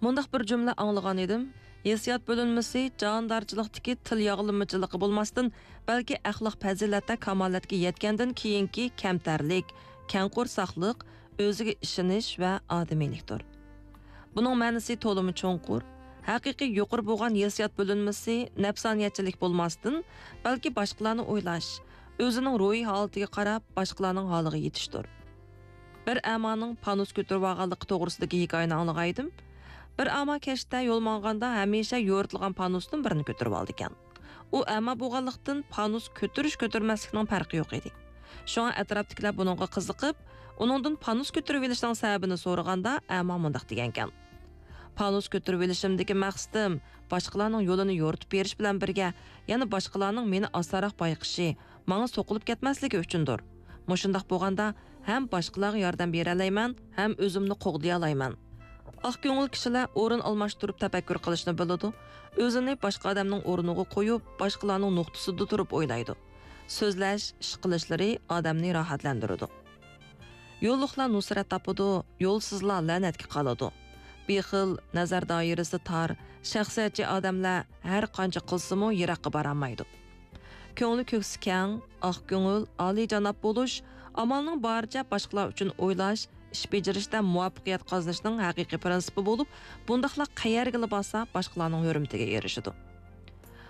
Mundaq bir cümle anlagan edim. Hissiyat bölünmesi jandarchilikdagi til yog'ilmachiligi bo'lmasdan, balki axloq fazilatda kamolatga yetgandan keyingi kamtarlik, kangqursoqlik, o'ziga ishonish va odamiylikdir. Buning ma'nosi to'limi cho'nqur. Haqiqiy yuqori bo'lgan hissiyat bölünmesi nafsoniyatchilik bo'lmasdan, balki boshqalarni o'ylash, o'zining ruhiy holatiga qarab boshqalarning holiga yetishdir. Bir amoning panus ko'tarib olganligi to'g'risidagi hikoyani anglagaydim. Bir ama keşte yol manganda hamisha yo'ritilgan panusdan birini ko'tarib oldi ekan. U ama bo'lganlikdan panus ko'tarish-ko'tarmaslikning farqi yo'q edi. Shunga atrofdagilar buningga qiziqib, uningdan panus ko'tarib olishning sababini so'raganda ama mundaq degan ekan. Panus ko'tarib olishimdagi maqsadim boshqalarning yo'lini yo'ritib berish bilan birga, yana boshqalarning meni osonroq bayqishi, menga so'qilib ketmasligi uchundir. Mushundaq bo'lganda ham boshqalarga yordam bera olayman, ham o'zimni qo'g'day olayman. Aq ko'ngil kishilar o'rin almashtirib tafakkur qilishni biladi. O'zini boshqa odamning o'rniga qo'yib, boshqalarning nuqtasida turib o'ylaydi. So'zlash, ish qilishlari odamni rohatlantiradi. Yo'lliqlar nusrat topadi, yo'lsizlar la'natga qoladi. Bexil, nazar doirasi tor, shaxsiyatchi odamlar har qancha qilsa-mu yiroqqa bora olmaydi. Ko'ngli ko'ksi keng, aq ko'ngil, oliyjanob bo'lish, amalning boricha boshqalar uchun o'ylash, ish bajarishda muvaffaqiyat qozonishning haqiqiy prinsipi bo'lib, bundaqlar qayerga borsa boshqalarning hurmatiga erishadi.